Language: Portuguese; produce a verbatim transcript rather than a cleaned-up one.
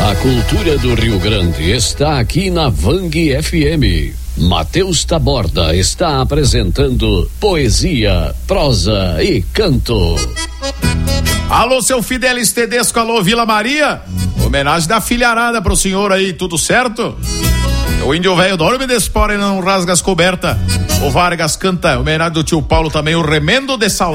A cultura do Rio Grande está aqui na Vang F M. Matheus Taborda está apresentando poesia, prosa e canto. Alô, seu Fidelis Tedesco, alô, Vila Maria. Homenagem da filharada pro senhor aí, tudo certo? O índio velho dorme despora e não rasga as cobertas. O Vargas canta, homenagem do tio Paulo também, o remendo de saudade.